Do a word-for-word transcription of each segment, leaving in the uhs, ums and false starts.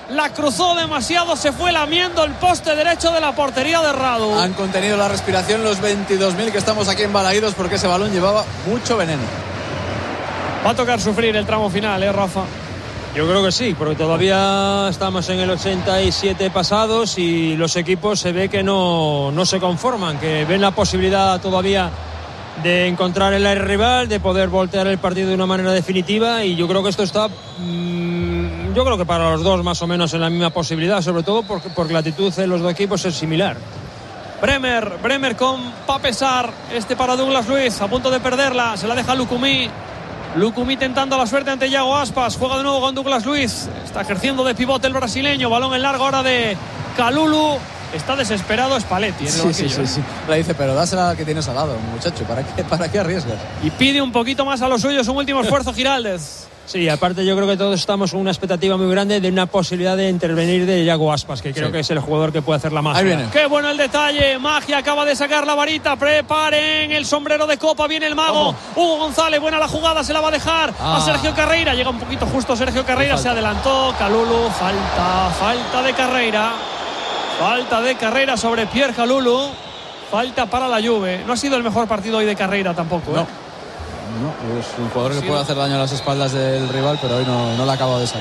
la cruzó demasiado, se fue lamiendo el poste derecho de la portería de Radu. Han contenido la respiración los veintidós mil que estamos aquí en Balaídos, porque ese balón llevaba mucho veneno. Va a tocar sufrir el tramo final, ¿eh, Rafa? Yo creo que sí, porque todavía estamos en el ochenta y siete pasados y los equipos se ve que no, no se conforman, que ven la posibilidad todavía de encontrar el aire rival, de poder voltear el partido de una manera definitiva, y yo creo que esto está mmm, yo creo que para los dos más o menos en la misma posibilidad, sobre todo porque, porque la actitud de los dos equipos es similar. Bremer, Bremer con Papesar, este para Douglas Luiz, a punto de perderla, se la deja Lucumí. Lucumí tentando la suerte ante Yago Aspas, juega de nuevo con Douglas Luiz, está ejerciendo de pivote el brasileño, balón en largo ahora de Kalulu. Está desesperado Spalletti en el sí, banquillo. sí, sí, sí. Le dice, pero dásela que tienes al lado, muchacho, ¿para qué, para qué arriesgas? Y pide un poquito más a los suyos, un último esfuerzo Giraldez. Sí, aparte yo creo que todos estamos con una expectativa muy grande de una posibilidad de intervenir de Yago Aspas, que creo sí. que es el jugador que puede hacer la magia. Ahí viene. Qué bueno el detalle, Magia acaba de sacar la varita, preparen el sombrero de copa, viene el mago. Ojo. Hugo González, buena la jugada, se la va a dejar ah. a Sergio Carreira, llega un poquito justo Sergio Carreira, se adelantó, Kalulu, falta, falta de Carreira. Falta de Carreira sobre Pierre Kalulu. Falta para la Juve. No ha sido el mejor partido hoy de Carreira tampoco. No, ¿eh? no es un jugador que sí. puede hacer daño a las espaldas del rival, pero hoy no, no le acaba de salir.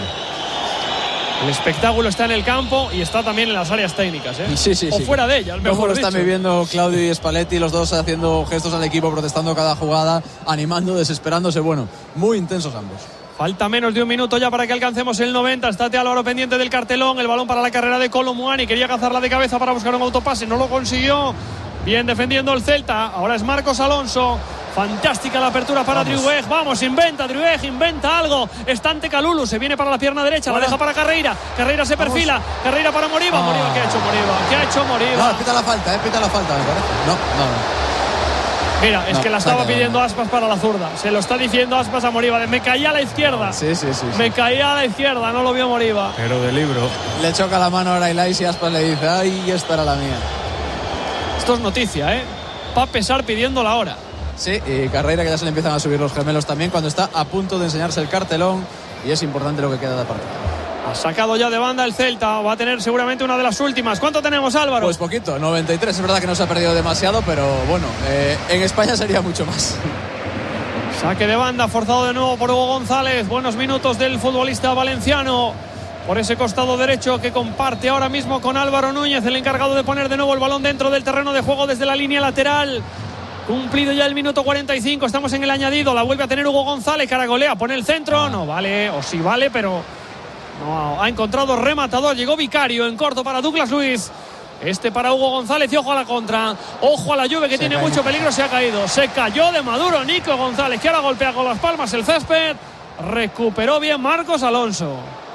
El espectáculo está en el campo y está también en las áreas técnicas, ¿eh? Sí, sí, o sí. fuera de ellas, mejor lo dicho. Están viviendo Claudio y Spalletti, los dos haciendo gestos al equipo, protestando cada jugada, animando, desesperándose. Bueno, muy intensos ambos. Falta menos de un minuto ya para que alcancemos el noventa. Está Álvaro pendiente del cartelón. El balón para la carrera de Kolo Muani. Quería cazarla de cabeza para buscar un autopase. No lo consiguió. Bien defendiendo el Celta. Ahora es Marcos Alonso. Fantástica la apertura para Driouech. Vamos, inventa Driouech, inventa algo. Está ante Kalulu. Se viene para la pierna derecha. Bueno. La deja para Carreira. Carreira se Vamos. perfila. Carreira para Moriba. Ah. Moriba, ¿qué ha hecho Moriba? ¿Qué ha hecho Moriba? No, pita la falta, eh, pita la falta, me parece. No, no, no. Mira, es no, que la estaba saca, pidiendo no. Aspas para la zurda. Se lo está diciendo Aspas a Moriba. Me caía a la izquierda. Sí, sí, sí, sí. Me caía a la izquierda, no lo vio Moriba. Pero de libro. Le choca la mano ahora a Ilais y Aspas le dice, ay, esta era la mía. Esto es noticia, ¿eh? Papesar pidiendo la hora. Sí, y Carreira, que ya se le empiezan a subir los gemelos también cuando está a punto de enseñarse el cartelón, y es importante lo que queda de partido. Ha sacado ya de banda el Celta, va a tener seguramente una de las últimas. ¿Cuánto tenemos, Álvaro? Pues poquito, noventa y tres. Es verdad que no se ha perdido demasiado, pero bueno, eh, en España sería mucho más. Saque de banda, forzado de nuevo por Hugo González. Buenos minutos del futbolista valenciano por ese costado derecho que comparte ahora mismo con Álvaro Núñez, el encargado de poner de nuevo el balón dentro del terreno de juego desde la línea lateral. Cumplido ya el minuto cuarenta y cinco, estamos en el añadido. La vuelve a tener Hugo González, caragolea, pone el centro. No vale, o sí vale, pero no ha encontrado rematador. Llegó Vicario en corto para Douglas Luiz. Este para Hugo González y ojo a la contra. Ojo a la Juve que se tiene cae. mucho peligro. Se ha caído. Se cayó de Maduro Nico González, que ahora golpea con las palmas el césped. Recuperó bien Marcos Alonso.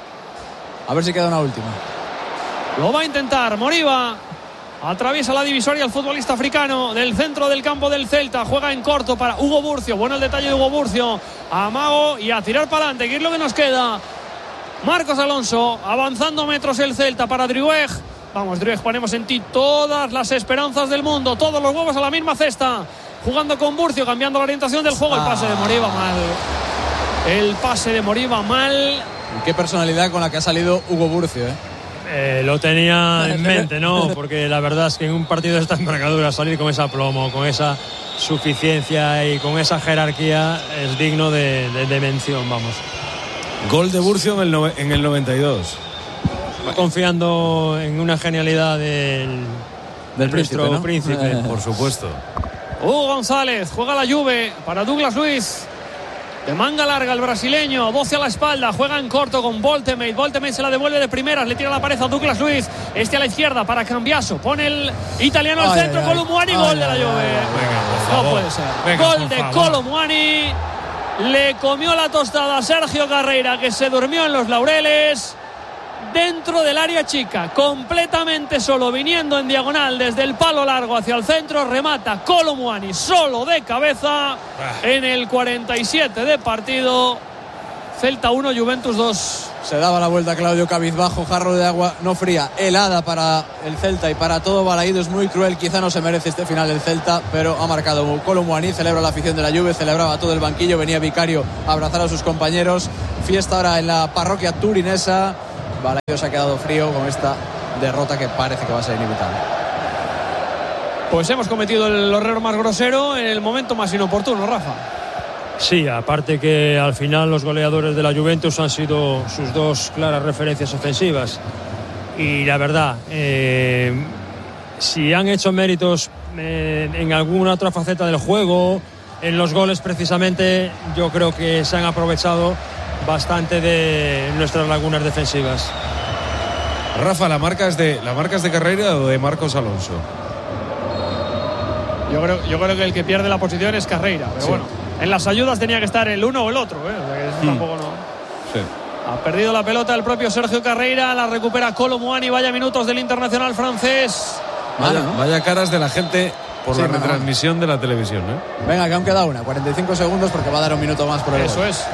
A ver si queda una última. Lo va a intentar Moriba. Atraviesa la divisoria el futbolista africano del centro del campo del Celta. Juega en corto para Hugo Burcio. Bueno el detalle de Hugo Burcio. Amago y a tirar para adelante, que es lo que nos queda. Marcos Alonso, avanzando metros el Celta para Driouech. Vamos, Driouech, ponemos en ti todas las esperanzas del mundo. Todos los huevos a la misma cesta. Jugando con Burcio, cambiando la orientación del juego. El pase de Moriba mal. El pase de Moriba mal. Y qué personalidad con la que ha salido Hugo Burcio, ¿eh? Eh, lo tenía en mente, ¿no? Porque la verdad es que en un partido de esta envergadura salir con esa plomo, con esa suficiencia y con esa jerarquía es digno de, de, de mención, vamos. Gol de Burcio en el, no, en el noventa y dos. Confiando en una genialidad del, del príncipe, ¿no? príncipe. Por supuesto. Hugo González juega la Juve para Douglas Luiz. De manga larga el brasileño, doce a la espalda, juega en corto con Voltemate. Voltemate se la devuelve de primeras, le tira la pared a Douglas Luiz. Este a la izquierda para Cambiaso, pone el italiano al centro, Kolo Muani, gol de la Juve. No puede ser. Venga, gol de Kolo Muani. Le comió la tostada a Sergio Carreira, que se durmió en los laureles. Dentro del área chica, completamente solo, viniendo en diagonal desde el palo largo hacia el centro, remata Kolo Muani solo de cabeza en el cuarenta y siete de partido. Celta uno, Juventus dos. Se daba la vuelta Claudio cabizbajo, jarro de agua no fría, helada para el Celta y para todo Balaídos. Muy cruel, quizá no se merece este final el Celta, pero ha marcado Kolo Muani. Celebra la afición de la Juve, celebraba todo el banquillo, venía Vicario a abrazar a sus compañeros. Fiesta ahora en la parroquia turinesa. Balaidos se ha quedado frío con esta derrota que parece que va a ser inevitable. Pues hemos cometido el error más grosero en el momento más inoportuno, Rafa. Sí, aparte que al final los goleadores de la Juventus han sido sus dos claras referencias ofensivas. Y la verdad, eh, si han hecho méritos eh, en alguna otra faceta del juego, en los goles precisamente, yo creo que se han aprovechado bastante de nuestras lagunas defensivas. Rafa, ¿la marca es de, la marca es de Carreira o de Marcos Alonso? Yo creo, yo creo que el que pierde la posición es Carreira, pero sí. Bueno, en las ayudas tenía que estar el uno o el otro, ¿eh? O sea que eso mm. tampoco no. Sí. Ha perdido la pelota el propio Sergio Carreira, la recupera Kolo Muani, vaya minutos del internacional francés. Vaya, ¿no? Vaya caras de la gente por sí, la retransmisión de la televisión, ¿eh? Venga, que aún queda una, cuarenta y cinco segundos porque va a dar un minuto más por el Eso gol. es.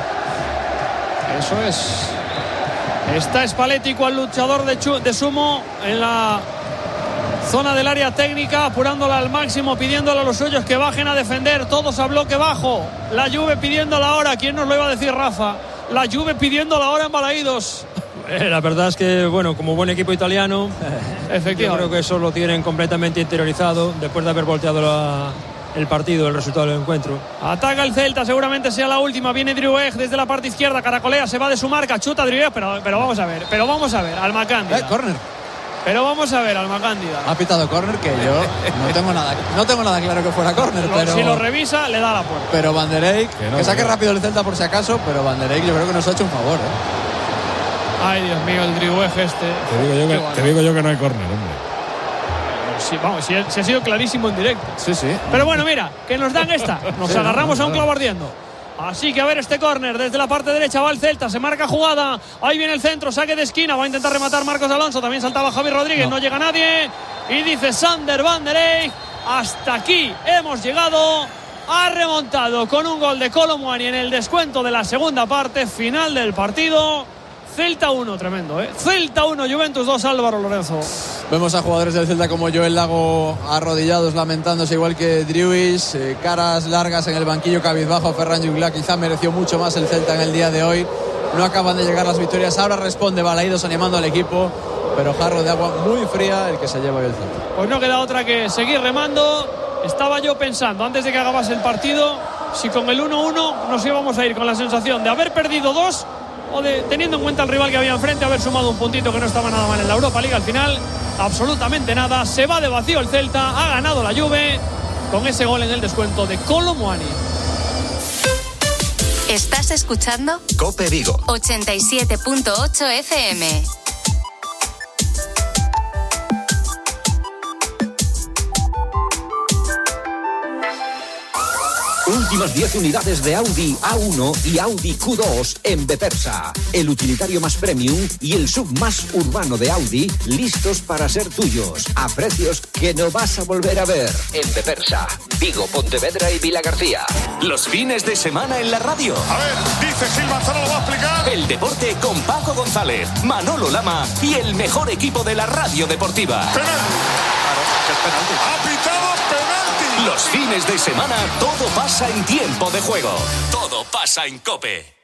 Eso es. Está Spalletti cual luchador de, chu- de sumo en la zona del área técnica, apurándola al máximo, pidiéndole a los suyos que bajen a defender, todos a bloque bajo. La Juve pidiendo la hora, ¿quién nos lo iba a decir, Rafa? La Juve pidiendo la hora en Balaidos. Eh, la verdad es que, bueno, como buen equipo italiano, efectivamente, yo creo que eso lo tienen completamente interiorizado después de haber volteado la, el partido, el resultado del encuentro. Ataca el Celta, seguramente sea la última. Viene Driouech desde la parte izquierda, caracolea, se va de su marca, chuta Driouech, pero, pero vamos a ver, pero vamos a ver, Alma Cándida. Eh, córner. Pero vamos a ver, Alma Cándida. Ha pitado córner, que yo no tengo nada, no tengo nada claro que fuera córner, pero si lo revisa le da la puerta. Pero Van der Eyck, que, no, que saque que no. rápido el Celta por si acaso, pero Van der Eyck yo creo que nos ha hecho un favor, ¿eh? Ay, Dios mío, el Driouech este. Te digo yo que, te digo yo que no hay córner, hombre. Sí, vamos, si, si ha sido clarísimo en directo. Sí, sí. Pero bueno, mira, que nos dan esta. Nos sí, agarramos no, no, a un clavo ardiendo. Así que a ver este córner desde la parte derecha va el Celta, se marca jugada, ahí viene el centro, saque de esquina, va a intentar rematar Marcos Alonso, también saltaba Javi Rodríguez, no, no llega nadie y dice Sander Van der Eyck, hasta aquí hemos llegado, ha remontado con un gol de Kolo Muani en el descuento de la segunda parte, final del partido. Celta uno, tremendo, ¿eh? Celta uno, Juventus dos, Álvaro Lorenzo. Vemos a jugadores del Celta como Joel Lago arrodillados, lamentándose igual que Driouech, eh, caras largas en el banquillo, cabizbajo. Ferran Jungla quizá mereció mucho más el Celta en el día de hoy. No acaban de llegar las victorias. Ahora responde Balaidos animando al equipo, pero jarro de agua muy fría el que se lleva hoy el Celta. Pues no queda otra que seguir remando. Estaba yo pensando, antes de que acabase el partido, si con el uno uno nos íbamos a ir con la sensación de haber perdido dos, o de, teniendo en cuenta el rival que había enfrente, haber sumado un puntito que no estaba nada mal en la Europa League. Al final, absolutamente nada, se va de vacío el Celta, ha ganado la Juve con ese gol en el descuento de Kolo Muani. Estás escuchando COPE Vigo ochenta y siete punto ocho F M. Últimas diez unidades de Audi A uno y Audi Q dos en Bepersa. El utilitario más premium y el sub más urbano de Audi, listos para ser tuyos, a precios que no vas a volver a ver. En Bepersa, Vigo, Pontevedra y Vilagarcía. Los fines de semana en la radio. A ver, dice Gil Manzano, lo va a explicar. El deporte con Paco González, Manolo Lama y el mejor equipo de la radio deportiva. Penalti. Claro, es penalti. Ha pitado penalti. Los fines de semana todo pasa en tiempo de juego. Todo pasa en COPE.